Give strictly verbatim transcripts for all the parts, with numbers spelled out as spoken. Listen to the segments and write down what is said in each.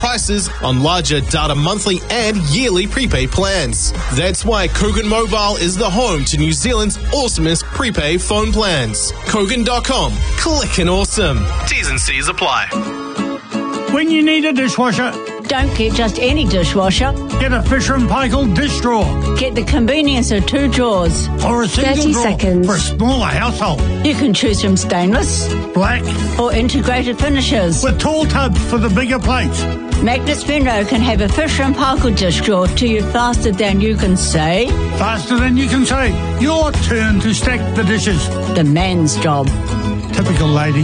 prices on larger data monthly and yearly prepaid plans. That's why Kogan Mobile is the home to New Zealand's awesomest prepaid phone plans. Kogan dot com. Click and awesome. T's and C's apply. When you need a dishwasher, don't get just any dishwasher. Get a Fisher and Paykel dish drawer. Get the convenience of two drawers. Or a single thirty drawer seconds. for a smaller household. You can choose from stainless, black, or integrated finishes. With tall tubs for the bigger plates. Magnus Venro can have a Fisher and Paykel dish drawer to you faster than you can say. Faster than you can say. Your turn to stack the dishes. The man's job. Typical lady.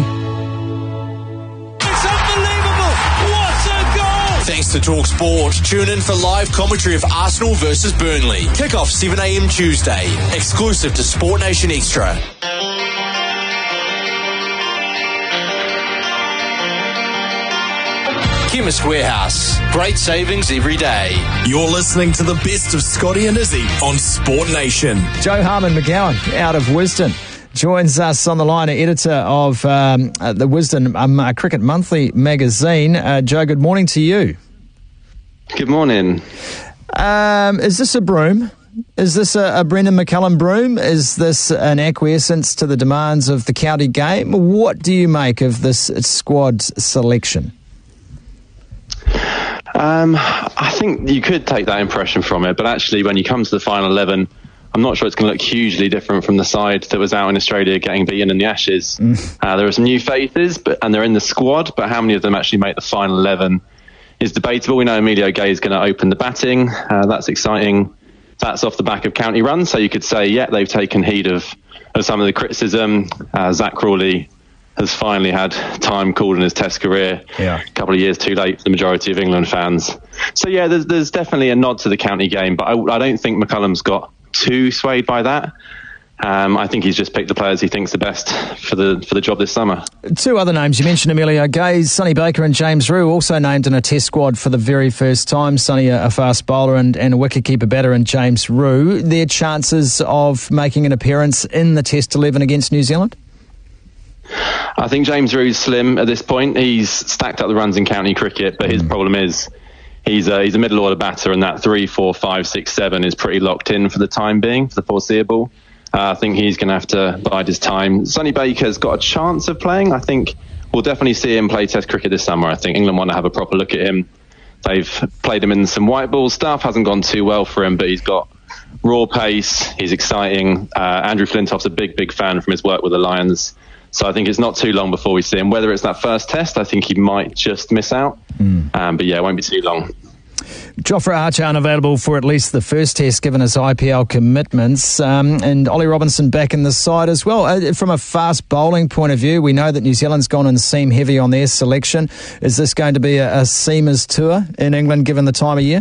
Thanks to Talk Sport. Tune in for live commentary of Arsenal versus Burnley. Kick-off seven a.m. Tuesday. Exclusive to Sport Nation Extra. Chemist Warehouse. Great savings every day. You're listening to the best of Scotty and Izzy on Sport Nation. Joe Harmon-McGowan out of Wisden joins us on the line, editor of um, uh, the Wisden um, uh, Cricket Monthly magazine. Uh, Joe, good morning to you. Good morning. Um, is this a broom? Is this a, a Brendan McCullum broom? Is this an acquiescence to the demands of the county game? What do you make of this squad selection? Um, I think you could take that impression from it, but actually when you come to the final eleven, I'm not sure it's going to look hugely different from the side that was out in Australia getting beaten in the Ashes. Mm. Uh, there are some new faces, but and they're in the squad, but how many of them actually make the final eleven is debatable. We know Emilio Gay is going to open the batting. Uh, that's exciting. That's off the back of county runs, so you could say, yeah, they've taken heed of, of some of the criticism. Uh, Zach Crawley has finally had time called in his Test career. Yeah. A couple of years too late for the majority of England fans. So, yeah, there's, there's definitely a nod to the county game, but I, I don't think McCullum's got too swayed by that. Um, I think he's just picked the players he thinks are best for the for the job this summer. Two other names. You mentioned Emilio Gaze, Sonny Baker and James Rue, also named in a Test squad for the very first time. Sonny, a, a fast bowler, and, and a wicketkeeper batter in James Rue. Their chances of making an appearance in the Test eleven against New Zealand? I think James Rue's slim at this point. He's stacked up the runs in county cricket, but his mm. problem is he's a, he's a middle order batter, and that three, four, five, six, seven is pretty locked in for the time being, for the foreseeable. Uh, I think he's going to have to bide his time. Sonny Baker's got a chance of playing. I think we'll definitely see him play Test cricket this summer. I think England want to have a proper look at him. They've played him in some white ball stuff. Hasn't gone too well for him, but he's got raw pace. He's exciting. Uh, Andrew Flintoff's a big, big fan from his work with the Lions. So I think it's not too long before we see him. Whether it's that first Test, I think he might just miss out. Mm. Um, but yeah, it won't be too long. Jofra Archer unavailable for at least the first Test given his I P L commitments, um, and Ollie Robinson back in the side as well. Uh, from a fast bowling point of view, we know that New Zealand's gone and seam heavy on their selection. Is this going to be a, a seamers tour in England given the time of year?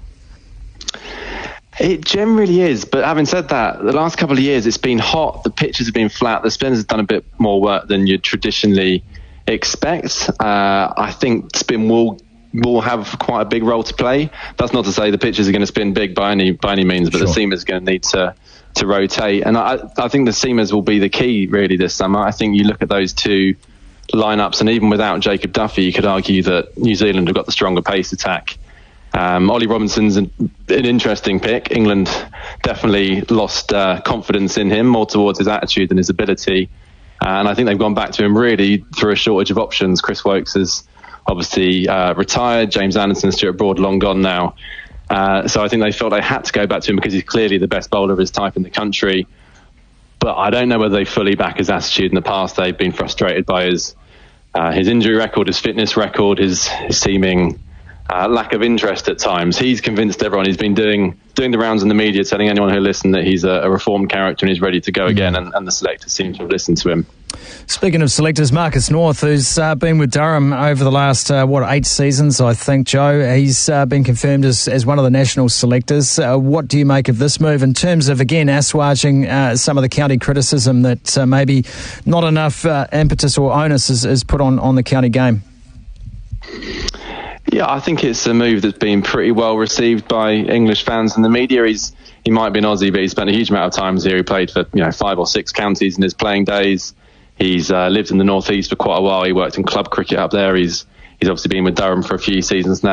It generally is, but having said that, the last couple of years it's been hot, the pitches have been flat, the spinners have done a bit more work than you'd traditionally expect. Uh, I think spin will will have quite a big role to play. That's not to say the pitches are going to spin big by any by any means, but sure. The seamers are going to need to to rotate, and I, I think the seamers will be the key really this summer. I think you look at those two lineups, and even without Jacob Duffy, you could argue that New Zealand have got the stronger pace attack. Um, Ollie Robinson's an, an interesting pick. England definitely lost uh, confidence in him, more towards his attitude than his ability. Uh, and I think they've gone back to him really through a shortage of options. Chris Woakes has obviously uh, retired. James Anderson, Stuart Broad, long gone now. Uh, so I think they felt they had to go back to him because he's clearly the best bowler of his type in the country. But I don't know whether they fully back his attitude. In the past, they've been frustrated by his uh, his injury record, his fitness record, his, his seeming Uh, lack of interest at times. He's convinced everyone. He's been doing doing the rounds in the media, telling anyone who listens that he's a, a reformed character and he's ready to go again, and, and the selectors seem to have listened to him. Speaking of selectors, Marcus North, who's uh, been with Durham over the last, uh, what, eight seasons, I think, Joe. He's uh, been confirmed as, as one of the national selectors. Uh, what do you make of this move in terms of, again, assuaging uh, some of the county criticism that uh, maybe not enough uh, impetus or onus is, is put on, on the county game? Yeah, I think it's a move that's been pretty well received by English fans and the media. He's he might be an Aussie, but he spent a huge amount of times here. He played for you know five or six counties in his playing days. He's uh, lived in the northeast for quite a while. He worked in club cricket up there. He's he's obviously been with Durham for a few seasons now.